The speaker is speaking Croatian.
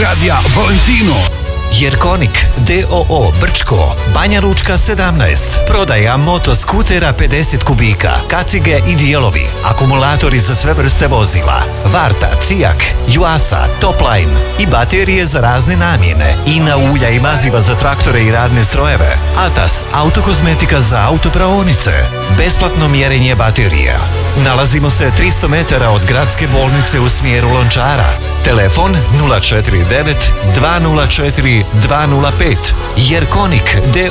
Radija Valentino. Jerkonik D.O.O. Brčko, Banja Lučka 17. Prodaja motoskutera 50 kubika, kacige i dijelovi, akumulatori za sve vrste vozila, Varta, Cijak, Juasa, Topline i baterije za razne namjene, INA ulja i maziva za traktore i radne strojeve, Atas, autokozmetika za autopraonice, besplatno mjerenje baterija. Nalazimo se 300 metara od gradske bolnice u smjeru Lončara. Telefon 049 204 205. Jerkonik D.O.O.